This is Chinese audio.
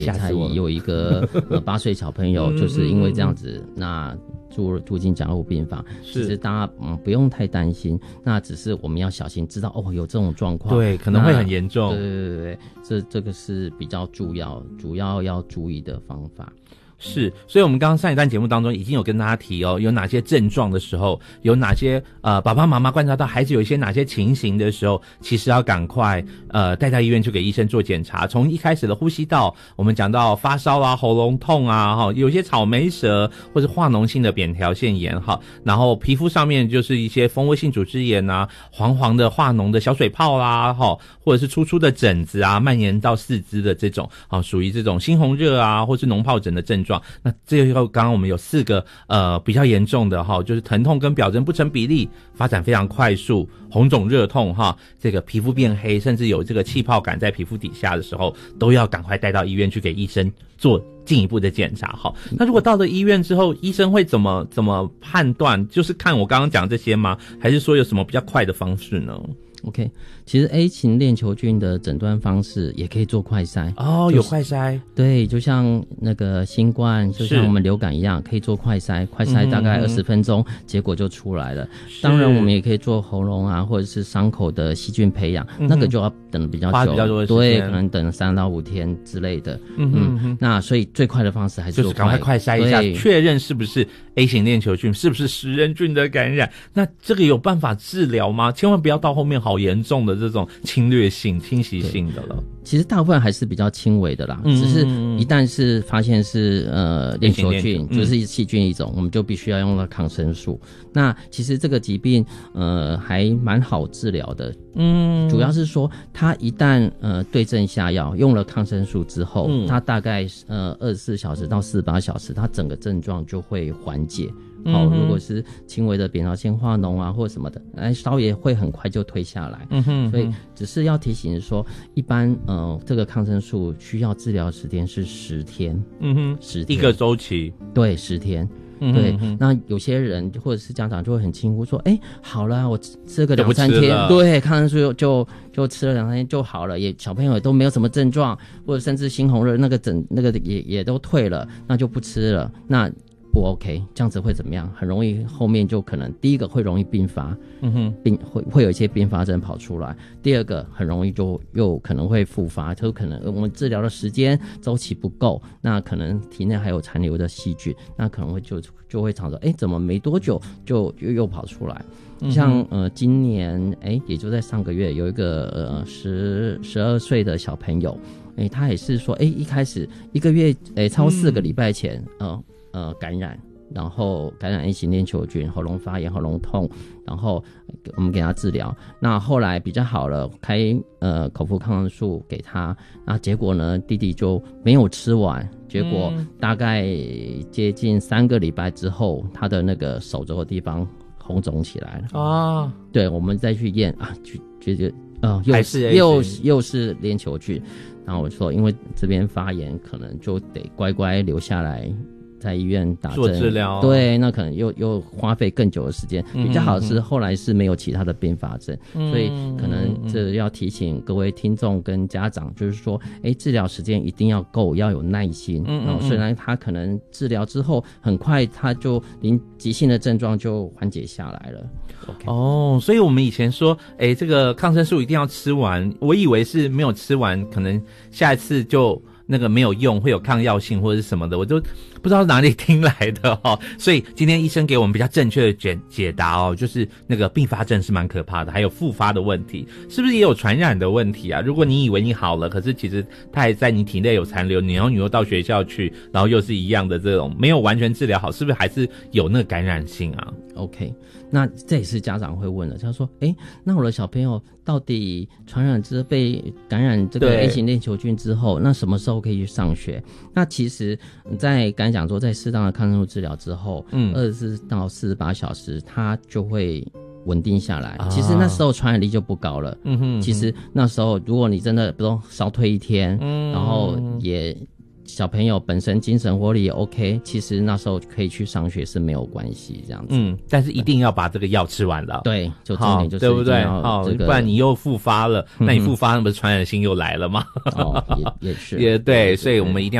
才有一个8岁小朋友就是因为这样子，那住进加护病房。其实大家不用太担心，那只是我们要小心，知道有这种状况， 对，可能会很严重。 对，这个是比较主要要注意的方法。 是，所以我们刚刚上一段节目当中已经有跟大家提有哪些症状的时候，有哪些爸爸妈妈观察到孩子有一些哪些情形的时候，其实要赶快带到医院去给医生做检查。从一开始的呼吸道，我们讲到发烧啊、喉咙痛啊，有些草莓舌或是化脓性的扁桃腺炎然后皮肤上面就是一些蜂窝性组织炎啊、黄黄的化脓的小水泡啦或者是粗粗的疹子啊，蔓延到四肢的这种属于这种猩红热啊或是脓疱疹的症状。那最后刚刚我们有4个比较严重的就是疼痛跟表征不成比例，发展非常快速，红肿热痛这个皮肤变黑，甚至有这个气泡感在皮肤底下的时候，都要赶快带到医院去给医生做进一步的检查。那如果到了医院之后，医生会怎么判断？就是看我刚刚讲这些吗？还是说有什么比较快的方式呢 ？OK， 其实 A 型链球菌的诊断方式也可以做快筛有快筛， 对，就像那个新冠，就像我们流感一样，可以做快筛，快筛大概20分钟，结果就出来了。当然，我们也可以做喉咙啊，或者是伤口的细菌培养，那个就要等比较久， 花比较多的时间， 对，可能等3到5天之类的。那所以最快的方式还是就是赶快快筛一下，确认是不是 A 型链球菌，是不是食人菌的感染。那这个有办法治疗吗？千万不要到后面好严重的这种侵略性、侵袭性的了。 其实大部分还是比较轻微的啦，只是一旦是发现是链球菌，就是细菌一种，我们就必须要用到抗生素。那其实这个疾病还蛮好治疗的，主要是说它一旦对症下药，用了抗生素之后，它大概24小时到48小时，它整个症状就会缓解。如果是轻微的扁桃腺化脓啊或什么的，烧也会很快就退下来。所以只是要提醒说，一般这个抗生素需要治疗时间是10天，10天一个周期， 对，10天。对，那有些人或者是家长就会很轻忽说，好了，我吃个2-3天，对，抗生素就吃了2-3天就好了，也小朋友也都没有什么症状，或者甚至猩红热那个也都退了，那就不吃了。那不 OK， 这样子会怎么样？很容易后面就可能第一个会容易并发，会有一些并发症跑出来。第二个很容易就又可能会复发，就可能我们治疗的时间周期不够，那可能体内还有残留的细菌，那可能会就会常说，怎么没多久就又跑出来？像今年也就在上个月有一个12岁的小朋友，他也是说一开始1个月超4个礼拜前感染，然后感染 A 型链球菌，喉咙发炎、喉咙痛，然后我们给他治疗。那后来比较好了，开口服抗生素给他，那结果呢，弟弟就没有吃完，结果大概接近3个礼拜之后，他的那个手肘的地方红肿起来了对，我们再去验觉得又是链球菌，然后我说因为这边发炎，可能就得乖乖留下来在医院打针做治疗， 对，那可能又花费更久的时间。比较好的是后来是没有其他的并发症，所以可能这要提醒各位听众跟家长，就是说，治疗时间一定要够，要有耐心。虽然他可能治疗之后很快他就急性的症状就缓解下来了。 所以我们以前说，这个抗生素一定要吃完，我以为是没有吃完，可能下一次就那个没有用，会有抗药性或者是什么的，我都不知道哪里听来的所以今天医生给我们比较正确的解答就是那个并发症是蛮可怕的，还有复发的问题，是不是也有传染的问题啊？如果你以为你好了，可是其实它还在你体内有残留，然后你又到学校去，然后又是一样的这种没有完全治疗好，是不是还是有那个感染性啊？ OK， 那这也是家长会问的，他说那我的小朋友到底传染被感染这个 A 型链球菌之后，那什么时候可以去上学？那其实在刚才讲说，在适当的抗生素治疗之后24到48小时它就会稳定下来，其实那时候传染力就不高了。其实那时候如果你真的比如说烧退1天，然后也小朋友本身精神活力也 OK， 其实那时候可以去上学是没有关系这样子。 但是一定要把这个药吃完了。 对，就重点就是对不对？不然你又复发了，那你复发，那不是传染性又来了吗？ 也是， 也对，所以我们一定要